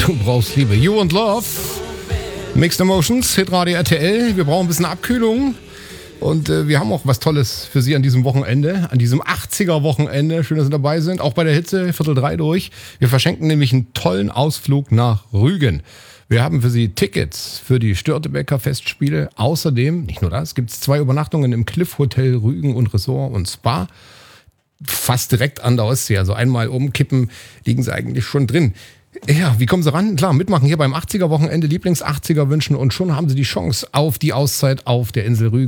Du brauchst Liebe. You and Love. Mixed Emotions, Hitradio RTL. Wir brauchen ein bisschen Abkühlung. Und wir haben auch was Tolles für Sie an diesem Wochenende, an diesem 80er-Wochenende. Schön, dass Sie dabei sind. Auch bei der Hitze, 2:45 durch. Wir verschenken nämlich einen tollen Ausflug nach Rügen. Wir haben für Sie Tickets für die Störtebeker Festspiele. Außerdem, nicht nur das, gibt es 2 Übernachtungen im Cliff Hotel Rügen und Resort und Spa. Fast direkt an der Ostsee. Also einmal umkippen, liegen Sie eigentlich schon drin. Ja, wie kommen Sie ran? Klar, mitmachen hier beim 80er-Wochenende, Lieblings-80er wünschen und schon haben Sie die Chance auf die Auszeit auf der Insel Rügen.